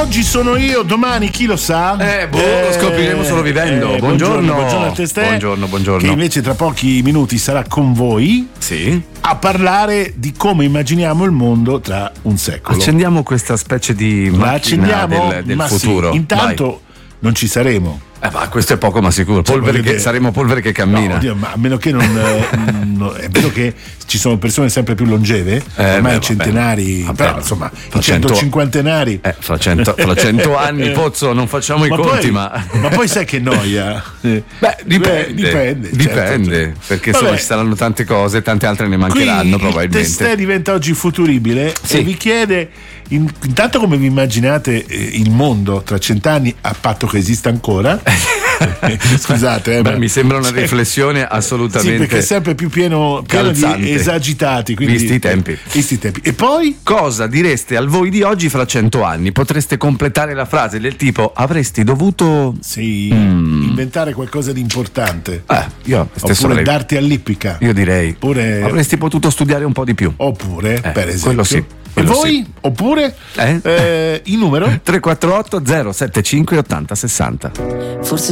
Oggi sono io, domani chi lo sa? Lo scopriremo solo vivendo. Buongiorno a te, Ste. Buongiorno. Che invece tra pochi minuti sarà con voi. Sì. A parlare di come immaginiamo il mondo tra un secolo. Accendiamo questa specie di macchina del futuro. Sì. Intanto non ci saremo. Ma questo è poco ma sicuro. Saremo polvere che cammina. No, oddio, ma a meno che non è vero che ci sono persone sempre più longeve, ormai centenari, però insomma i 150enari. Fra 100 anni, Pozzo, non facciamo i conti, ma poi sai che noia? Dipende, certo. Perché insomma ci saranno tante cose, tante altre ne mancheranno probabilmente. Il testè diventa oggi futuribile e vi chiede intanto come vi immaginate il mondo tra 100 anni, a patto che esista ancora. Scusate, mi sembra una riflessione assolutamente. Sì, perché è sempre più pieno di esagitati, quindi, visti i tempi. E poi cosa direste al voi di oggi fra 100 anni? Potreste completare la frase del tipo: avresti dovuto inventare qualcosa di importante, oppure darti all'ippica. Io direi avresti potuto studiare un po' di più, oppure per esempio quello sì. E voi? Oppure il numero 348 075 80 60. Forse